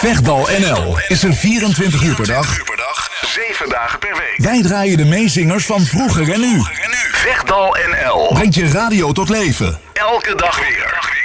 Vechtdal NL is er 24 uur per dag, 7 dagen per week. Wij draaien de meezingers van vroeger en nu. Vechtdal NL Brengt je radio tot leven. elke dag weer.